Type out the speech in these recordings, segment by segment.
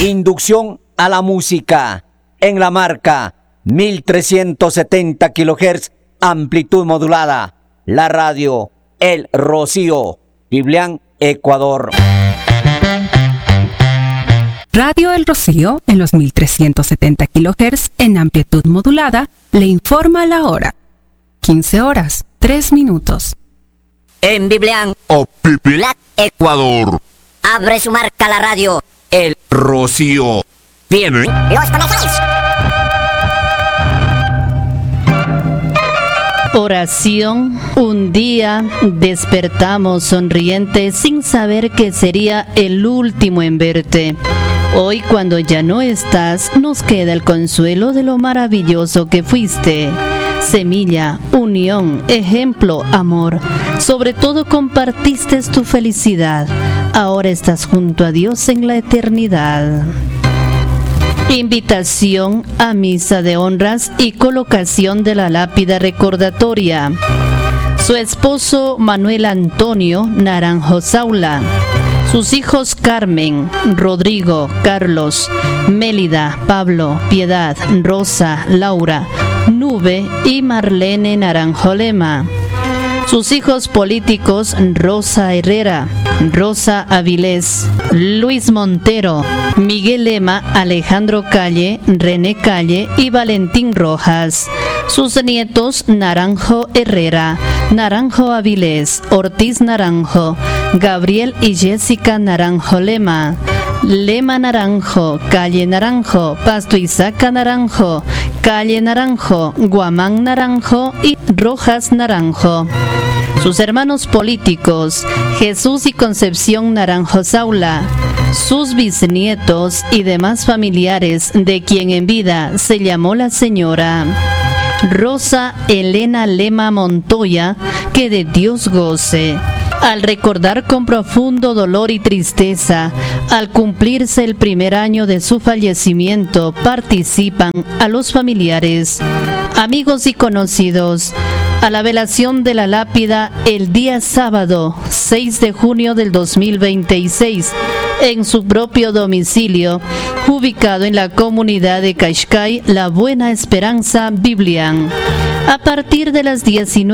Inducción a la música en la marca 1370 kHz, amplitud modulada. La radio El Rocío, Biblián, Ecuador. Radio El Rocío, en los 1370 kHz, en amplitud modulada, le informa la hora. 15 horas, 3 minutos. En Biblián o Biblián, Ecuador. Abre su marca la radio El Rocío. Vienen los conejos. Oración. Un día despertamos sonrientes sin saber que sería el último en verte. Hoy, cuando ya no estás, nos queda el consuelo de lo maravilloso que fuiste. Semilla, unión, ejemplo, amor. Sobre todo compartiste tu felicidad. Ahora estás junto a Dios en la eternidad. Invitación a misa de honras y colocación de la lápida recordatoria. Su esposo Manuel Antonio Naranjo Saula. Sus hijos Carmen, Rodrigo, Carlos, Mélida, Pablo, Piedad, Rosa, Laura, Nube y Marlene Naranjo Lema. Sus hijos políticos Rosa Herrera, Rosa Avilés, Luis Montero, Miguel Lema, Alejandro Calle, René Calle y Valentín Rojas. Sus nietos Naranjo Herrera, Naranjo Avilés, Ortiz Naranjo, Gabriel y Jessica Naranjo Lema, Lema Naranjo, Calle Naranjo, Pasto Isaca Naranjo, Calle Naranjo, Guamán Naranjo y Rojas Naranjo. Sus hermanos políticos, Jesús y Concepción Naranjo Saula, sus bisnietos y demás familiares de quien en vida se llamó la señora Rosa Elena Lema Montoya, que de Dios goce. Al recordar con profundo dolor y tristeza, al cumplirse el primer año de su fallecimiento, participan a los familiares, amigos y conocidos a la velación de la lápida el día sábado 6 de junio del 2026 en su propio domicilio, ubicado en la comunidad de Caixcay, La Buena Esperanza, Biblián, a partir de las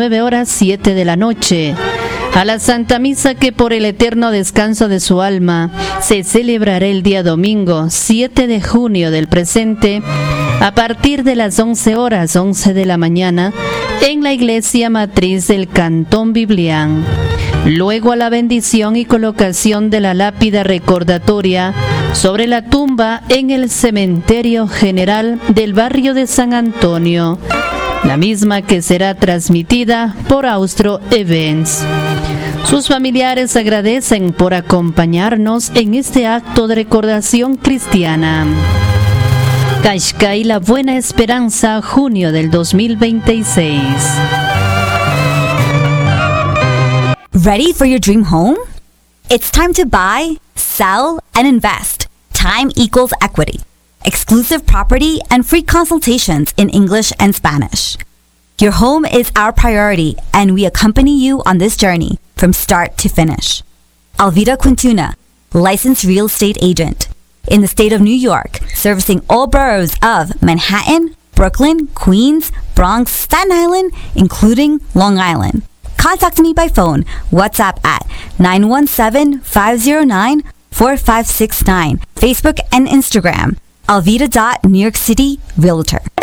19:07 de la noche. A la Santa Misa, que por el eterno descanso de su alma se celebrará el día domingo 7 de junio del presente, a partir de las 11:11 de la mañana, en la iglesia matriz del Cantón Biblián. Luego a la bendición y colocación de la lápida recordatoria sobre la tumba en el cementerio general del barrio de San Antonio, la misma que será transmitida por Austro Events. Sus familiares agradecen por acompañarnos en este acto de recordación cristiana. Caixcay, La Buena Esperanza, junio del 2026. Ready for your dream home? It's time to buy, sell, and invest. Time equals equity. Exclusive property and free consultations in English and Spanish. Your home is our priority, and we accompany you on this journey from start to finish. Alvida Quintuna, licensed real estate agent. In the state of New York, servicing all boroughs of Manhattan, Brooklyn, Queens, Bronx, Staten Island, including Long Island. Contact me by phone, WhatsApp at 917-509-4569, Facebook and Instagram, alvida.newyorkcity realtor.